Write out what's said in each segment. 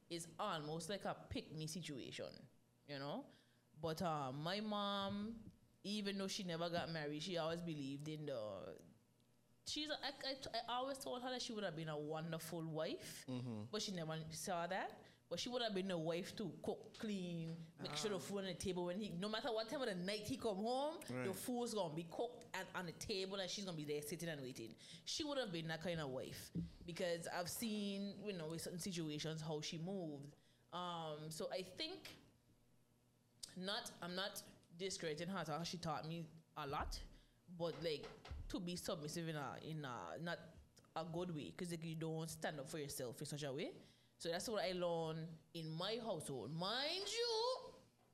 is almost like a pick-me situation, you know. But my mom, even though she never got married, she always believed in the. I always told her that she would have been a wonderful wife, but she never saw that. But she would have been a wife to cook, clean, make sure the food on the table when no matter what time of the night he come home, the food's gonna be cooked and on the table, and she's gonna be there sitting and waiting. She would have been that kind of wife because I've seen, you know, in certain situations how she moved. So I think I'm not discrediting her. How she taught me a lot. But like to be submissive in a not a good way, because like, you don't stand up for yourself in such a way. So that's what I learned in my household. Mind you,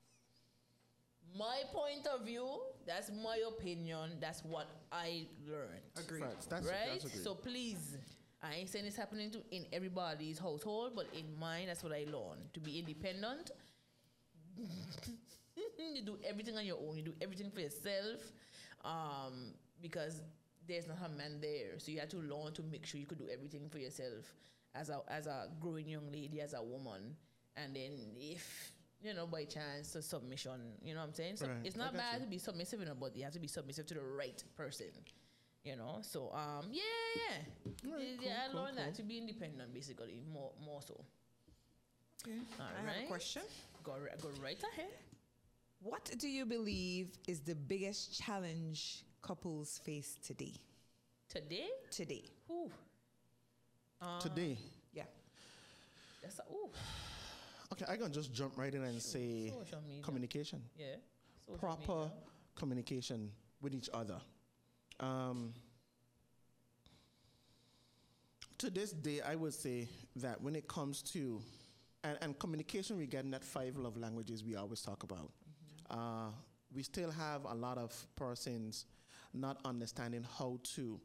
my point of view, that's my opinion, that's what I learned. Agreed. Right? That's agreed. So please, I ain't saying it's happening in everybody's household, but in mine, that's what I learned. To be independent. You do everything on your own. You do everything for yourself, because there's not a man there. So you have to learn to make sure you could do everything for yourself as a growing young lady, as a woman. And then if, you know, by chance, a submission, you know what I'm saying? So right. it's not bad to be submissive in a body. You have to be submissive to the right person, you know? So, Right, I learned that to be independent, basically, more so. Okay. All I right. have a question. Go right ahead. What do you believe is the biggest challenge couples face today? Today? Today. Ooh. Today. Yeah. That's Okay, I can just jump right in and say social media. communication. Yeah. Social Proper media. communication with each other. To this day, I would say that when it comes to and communication regarding that 5 love languages we always talk about, we still have a lot of persons not understanding how to,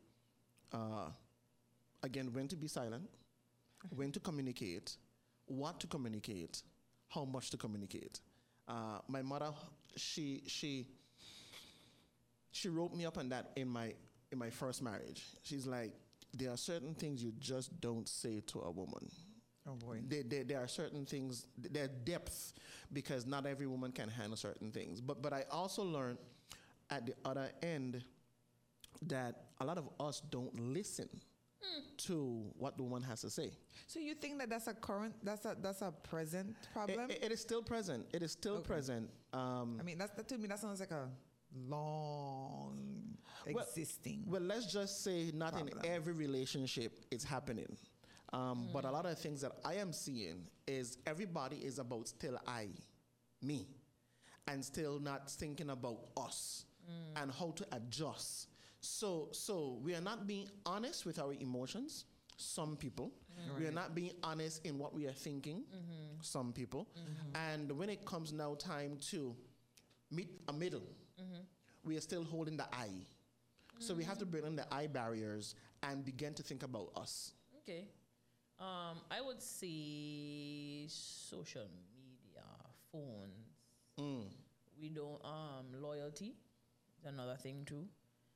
again, when to be silent, when to communicate, what to communicate, how much to communicate. My mother, she wrote me up on that in my first marriage. She's like, there are certain things you just don't say to a woman. Oh boy. There are certain things, there are depths, because not every woman can handle certain things. But I also learned at the other end that a lot of us don't listen to what the woman has to say. So you think that that's a present problem? It is still present. It is still present. I mean, that to me, that sounds like a long existing. Well, let's just say not problem. in every relationship it's happening. But a lot of things that I am seeing is everybody is about still me, and still not thinking about us and how to adjust. So we are not being honest with our emotions. Some people, we are not being honest in what we are thinking. Some people, and when it comes now time to meet a middle, we are still holding the I. So we have to bring in the I barriers and begin to think about us. Okay. I would say social media, phones. We don't loyalty is another thing too.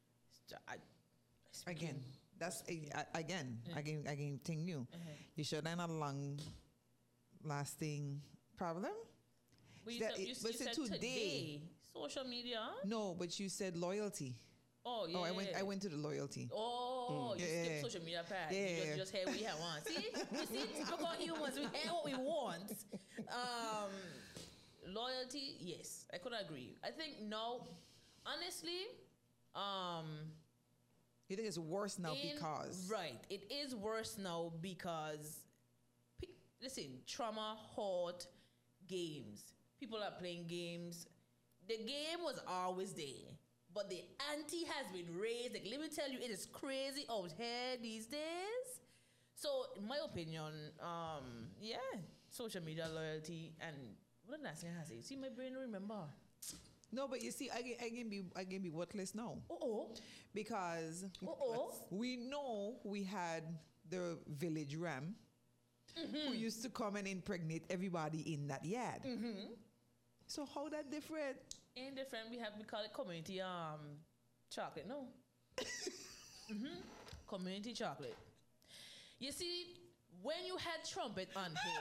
Again, that's again thing new. You sure they're not a long lasting problem? But That- you but said today, social media. No, but you said loyalty. Oh yeah. I went to the loyalty. Oh, you Yeah. skip social media part. Yeah. You just hear what we have want. See, you see, typical humans. We hear what we want. Loyalty, yes, I could agree. I think now, honestly, You think it's worse now because right, it is worse now because listen, trauma, hurt, games. People are playing games. The game was always there. But the ante has been raised. Like, let me tell you, it is crazy out here these days. So, in my opinion, social media loyalty and what the last thing I say? See, my brain don't remember. No, but you see, I can be worthless now. Because we know we had the village ram who used to come and impregnate everybody in that yard. So how that different? Ain't different. We call it community chocolate. No. Community chocolate. You see, when you had trumpet on here.